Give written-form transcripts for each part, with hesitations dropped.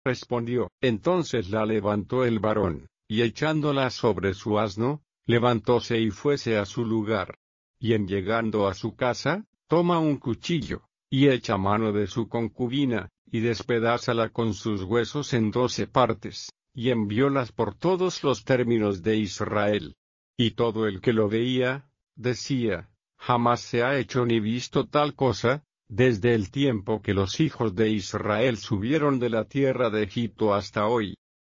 respondió. Entonces la levantó el varón, y echándola sobre su asno, levantóse y fuese a su lugar. Y en llegando a su casa, toma un cuchillo, y echa mano de su concubina, y despedázala con sus huesos en 12 partes, y enviólas por todos los términos de Israel. Y todo el que lo veía, decía, jamás se ha hecho ni visto tal cosa, desde el tiempo que los hijos de Israel subieron de la tierra de Egipto hasta hoy.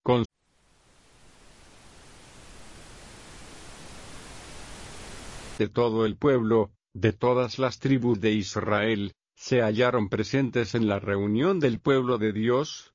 De todo el pueblo, de todas las tribus de Israel, se hallaron presentes en la reunión del pueblo de Dios,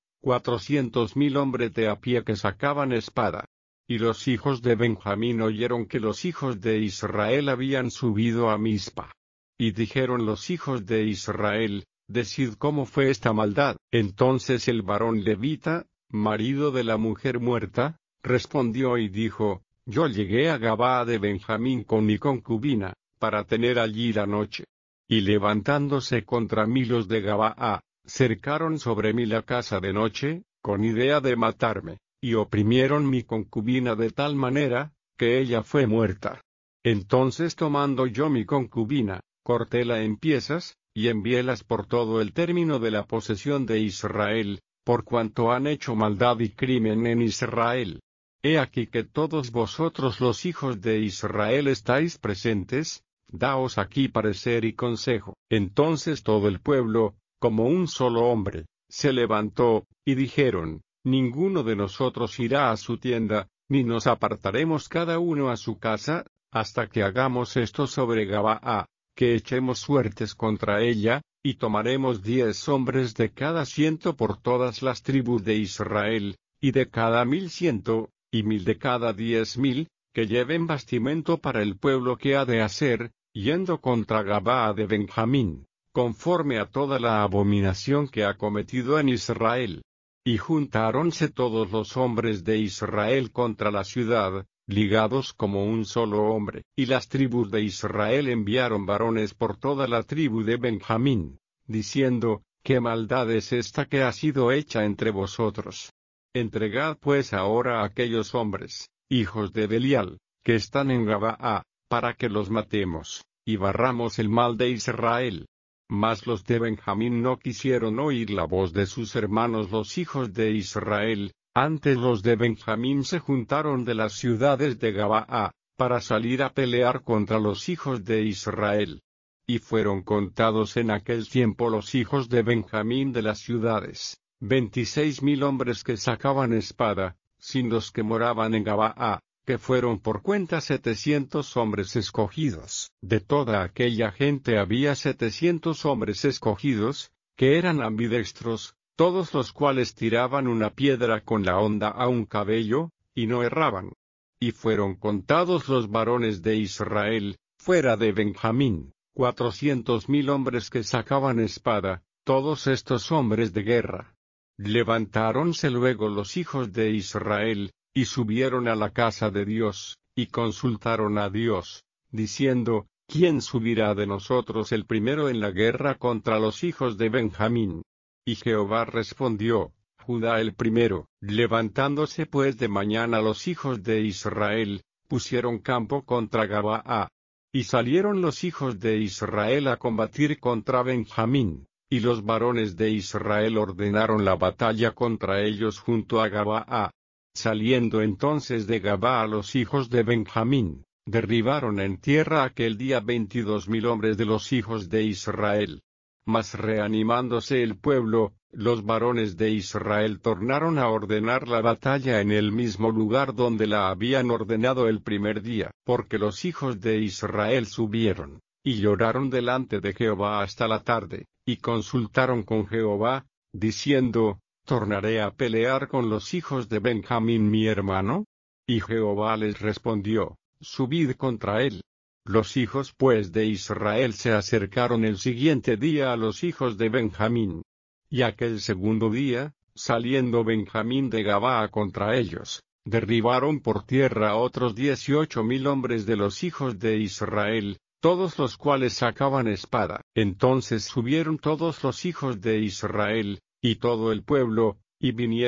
400,000 hombres de a pie que sacaban espada. Y los hijos de Benjamín oyeron que los hijos de Israel habían subido a Mizpa. Y dijeron los hijos de Israel, decid cómo fue esta maldad. Entonces el varón levita, marido de la mujer muerta, respondió y dijo, yo llegué a Gabaa de Benjamín con mi concubina, para tener allí la noche. Y levantándose contra mí los de Gabaa, cercaron sobre mí la casa de noche, con idea de matarme, y oprimieron mi concubina de tal manera, que ella fue muerta. Entonces tomando yo mi concubina, cortéla en piezas, y enviélas por todo el término de la posesión de Israel, por cuanto han hecho maldad y crimen en Israel. He aquí que todos vosotros los hijos de Israel estáis presentes, daos aquí parecer y consejo. Entonces todo el pueblo, como un solo hombre, se levantó, y dijeron, ninguno de nosotros irá a su tienda, ni nos apartaremos cada uno a su casa, hasta que hagamos esto sobre Gabaa, que echemos suertes contra ella, y tomaremos 10 hombres de cada 100 por todas las tribus de Israel, y de cada 1,100, y 1,000 de cada 10,000, que lleven bastimento para el pueblo que ha de hacer, yendo contra Gabaa de Benjamín, conforme a toda la abominación que ha cometido en Israel. Y juntáronse todos los hombres de Israel contra la ciudad, ligados como un solo hombre. Y las tribus de Israel enviaron varones por toda la tribu de Benjamín, diciendo, ¿qué maldad es esta que ha sido hecha entre vosotros? Entregad pues ahora a aquellos hombres, hijos de Belial, que están en Gabaa, para que los matemos, y barramos el mal de Israel. Mas los de Benjamín no quisieron oír la voz de sus hermanos los hijos de Israel, antes los de Benjamín se juntaron de las ciudades de Gabaa, para salir a pelear contra los hijos de Israel. Y fueron contados en aquel tiempo los hijos de Benjamín de las ciudades, 26,000 hombres que sacaban espada, sin los que moraban en Gabaa, que fueron por cuenta 700 hombres escogidos. De toda aquella gente había 700 hombres escogidos, que eran ambidextros, todos los cuales tiraban una piedra con la honda a un cabello, y no erraban. Y fueron contados los varones de Israel, fuera de Benjamín, 400,000 hombres que sacaban espada, todos estos hombres de guerra. Levantáronse luego los hijos de Israel, y subieron a la casa de Dios, y consultaron a Dios, diciendo, ¿quién subirá de nosotros el primero en la guerra contra los hijos de Benjamín? Y Jehová respondió, Judá el primero. Levantándose pues de mañana los hijos de Israel, pusieron campo contra Gabaa. Y salieron los hijos de Israel a combatir contra Benjamín, y los varones de Israel ordenaron la batalla contra ellos junto a Gabaa. Saliendo entonces de Gabaa los hijos de Benjamín, derribaron en tierra aquel día 22,000 hombres de los hijos de Israel. Mas reanimándose el pueblo, los varones de Israel tornaron a ordenar la batalla en el mismo lugar donde la habían ordenado el primer día, porque los hijos de Israel subieron, y lloraron delante de Jehová hasta la tarde, y consultaron con Jehová, diciendo, ¿tornaré a pelear con los hijos de Benjamín mi hermano? Y Jehová les respondió, subid contra él. Los hijos pues de Israel se acercaron el siguiente día a los hijos de Benjamín. Y aquel segundo día, saliendo Benjamín de Gabaa contra ellos, derribaron por tierra a otros 18,000 hombres de los hijos de Israel, todos los cuales sacaban espada. Entonces subieron todos los hijos de Israel, y todo el pueblo, y vinieron